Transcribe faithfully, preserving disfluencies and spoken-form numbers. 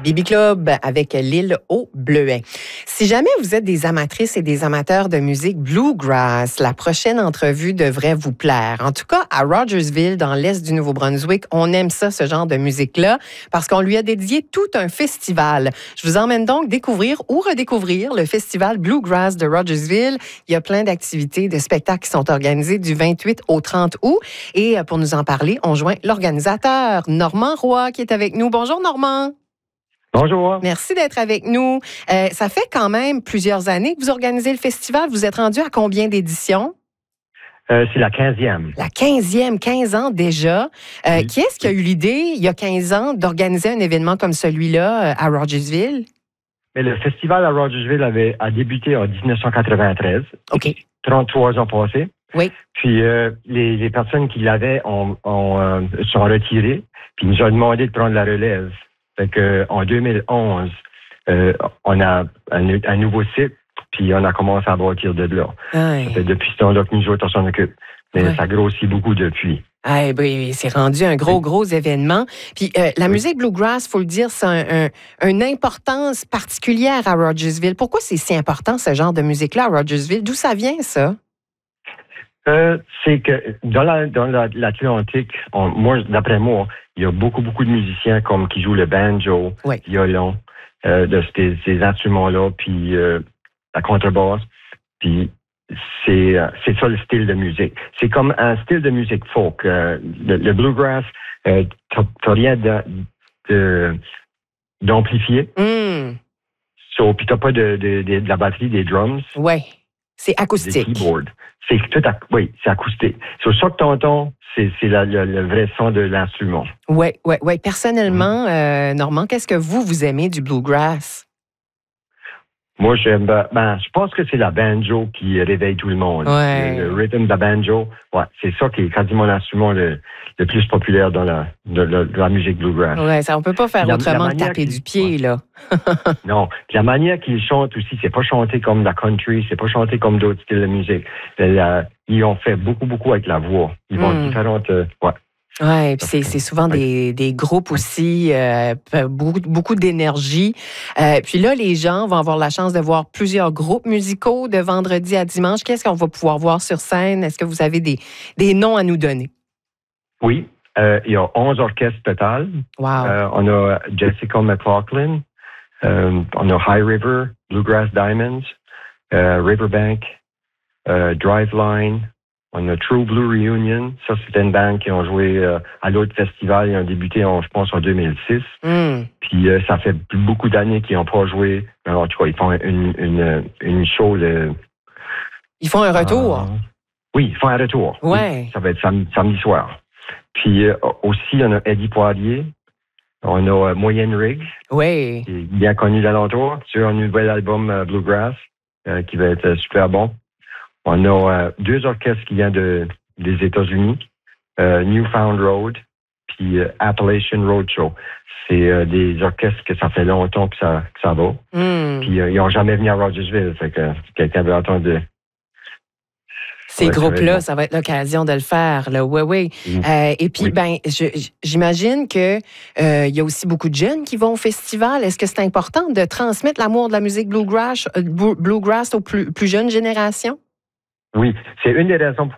B B Club avec l'île au Bleuet. Si jamais vous êtes des amatrices et des amateurs de musique bluegrass, la prochaine entrevue devrait vous plaire. En tout cas, à Rogersville, dans l'est du Nouveau-Brunswick, on aime ça, ce genre de musique-là, parce qu'on lui a dédié tout un festival. Je vous emmène donc découvrir ou redécouvrir le festival Bluegrass de Rogersville. Il y a plein d'activités, de spectacles qui sont organisés du vingt-huit au trente août. Et pour nous en parler, on joint l'organisateur Normand Roy qui est avec nous. Bonjour Normand. Bonjour. Merci d'être avec nous. Euh, ça fait quand même plusieurs années que vous organisez le festival. Vous êtes rendu à combien d'éditions? Euh, c'est la quinzième. La quinzième, quinze ans déjà. Euh, Oui. Qui est-ce qui a eu l'idée, il y a quinze ans, d'organiser un événement comme celui-là à Rogersville? Mais le festival à Rogersville avait a débuté en dix-neuf cent quatre-vingt-treize. OK. trente-trois ans passés. Oui. Puis euh, les, les personnes qui l'avaient ont, ont, euh, sont retirées. Puis ils nous ont demandé de prendre la relève. Fait que, en deux mille onze, euh, on a un, un nouveau site, puis on a commencé à bâtir de là. Ouais. Ça fait depuis ce temps-là que nous autres, on s'en occupe. Mais Ouais. ça grossit beaucoup depuis. Ah, ben, c'est rendu un gros, gros événement. Puis euh, la Oui. musique bluegrass, il faut le dire, c'est un, un, une importance particulière à Rogersville. Pourquoi c'est si important, ce genre de musique-là, à Rogersville? D'où ça vient, ça? Euh, c'est que dans la dans la, l'Atlantique, on, moi, d'après moi, il y a beaucoup, beaucoup de musiciens comme qui jouent le banjo, Oui. violon, euh, de ces, ces instruments-là, puis euh, la contrebasse. Puis c'est euh, c'est ça le style de musique. C'est comme un style de musique folk. Euh, le, le bluegrass, euh, t'as, t'as rien de, de d'amplifié. Mm. So, puis t'as pas de, de, de, de la batterie, des drums. Oui. C'est Des acoustique. keyboards. C'est tout, ac- oui, c'est acoustique. Sur ça que t'entends, c'est, c'est la, le, le vrai son de l'instrument. Oui, oui, oui. Personnellement, euh, Normand, qu'est-ce que vous, vous aimez du bluegrass? Moi, j'aime, ben, ben, je pense que c'est la banjo qui réveille tout le monde. Ouais. Le, le rhythm de la banjo, ouais, c'est ça qui est quasiment l'instrument le, le plus populaire dans la, de, de- de la musique bluegrass. Oui, ça, on peut pas faire La- autrement la que manière taper qu'il- du pied, ouais. là. Non, puis la manière qu'ils chantent aussi, c'est pas chanté comme la country, c'est pas chanté comme d'autres styles de musique. La- ils ont fait beaucoup, beaucoup avec la voix. Ils vont Mm. différentes, euh, ouais. Oui, puis c'est, c'est souvent Ouais. des, des groupes aussi, euh, beaucoup, beaucoup d'énergie. Euh, puis là, les gens vont avoir la chance de voir plusieurs groupes musicaux de vendredi à dimanche. Qu'est-ce qu'on va pouvoir voir sur scène? Est-ce que vous avez des, des noms à nous donner? Oui, euh, il y a onze orchestres total. Wow. Euh, on a Jessica McLaughlin, euh, on a High River, Bluegrass Diamonds, euh, Riverbank, euh, Driveline, on a True Blue Reunion. Ça, c'était une bande qui ont joué euh, à l'autre festival. Ils ont débuté, en, je pense, en deux mille six. Mm. Puis euh, ça fait beaucoup d'années qu'ils n'ont pas joué. Alors, en tout cas, ils font une, une, une show. Le, Ils font un retour. euh, oui, ils font un retour. Ouais. Oui, ça va être sam- samedi soir. Puis euh, aussi, on a Eddie Poirier. On a euh, Moyenne Rig, Oui. qui est bien connu d'alentour, sur un nouvel album euh, Bluegrass, euh, qui va être euh, super bon. On a euh, deux orchestres qui viennent de, des États-Unis, euh, Newfound Road, puis euh, Appalachian Roadshow. C'est euh, des orchestres que ça fait longtemps que ça, que ça va. Mm. Puis euh, ils n'ont jamais venu à Rogersville, fait que si quelqu'un veut entendre de... Ces Ouais, ça va être groupes-là, bon. ça va être l'occasion de le faire. Là. Oui, oui. Mm. Euh, et puis, Oui. ben, je- j'imagine que euh, il y a aussi beaucoup de jeunes qui vont au festival. Est-ce que c'est important de transmettre l'amour de la musique bluegrass, euh, bluegrass aux plus, plus jeunes générations? Oui, c'est une des raisons